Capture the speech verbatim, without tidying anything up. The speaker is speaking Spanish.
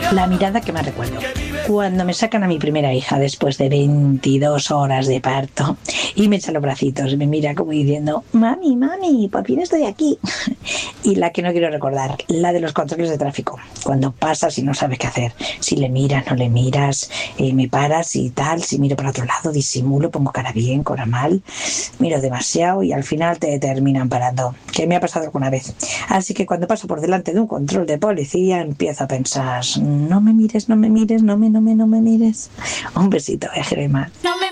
La mirada que me recuerdo. Cuando me sacan a mi primera hija después de veintidós horas de parto y me echa los bracitos, me mira como diciendo, mami, mami, por fin estoy aquí. Y la que no quiero recordar, la de los controles de tráfico. Cuando pasas y no sabes qué hacer. Si le miras, no le miras, eh, me paras y tal, si miro para otro lado, disimulo, pongo cara bien, cara mal, miro demasiado y al final te terminan parando. Que me ha pasado alguna vez. Así que cuando paso por delante de un control de policía empiezo a pensar, no me mires, no me mires, no me, no me, no me mires. Un besito, eh, Gerema. No me